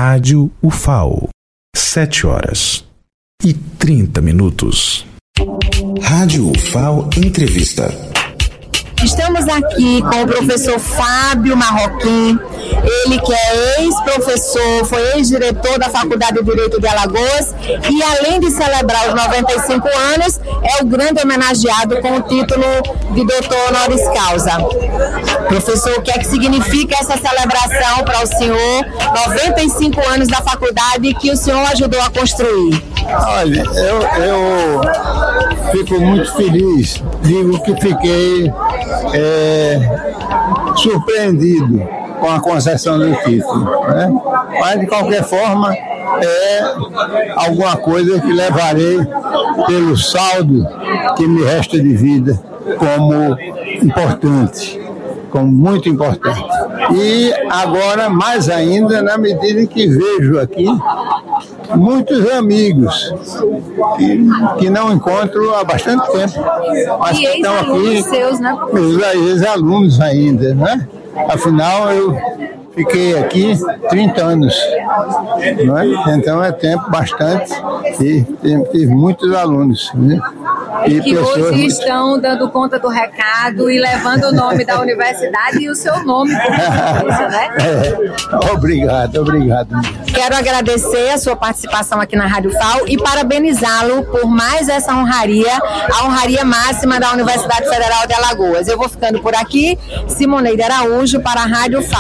Rádio UFAO, 7h30. Rádio UFAO Entrevista. Estamos aqui com o professor Fábio Marroquim, ele que é ex-professor, foi ex-diretor da Faculdade de Direito de Alagoas e, além de celebrar os 95 anos, é o grande homenageado com o título de doutor honoris causa. Professor, o que é que significa essa celebração para o senhor, 95 anos da faculdade que o senhor ajudou a construir? Olha, eu fico muito feliz, digo que fiquei surpreendido com a concessão do título, né? Mas de qualquer forma é alguma coisa que levarei pelo saldo que me resta de vida como importante, como muito importante. E agora mais ainda na medida que vejo aqui muitos amigos que não encontro há bastante tempo, mas que estão aqui, seus, né? meus ex-alunos ainda, né? Afinal, eu fiquei aqui 30 anos, não é? Então é tempo bastante e tive muitos alunos, né? E que hoje estão dando conta do recado e levando o nome da universidade e o seu nome, né? Obrigado. Quero agradecer a sua participação aqui na Rádio UFAO e parabenizá-lo por mais essa honraria, a honraria máxima da Universidade Federal de Alagoas. Eu vou ficando por aqui, Simoneide Araújo para a Rádio UFAO.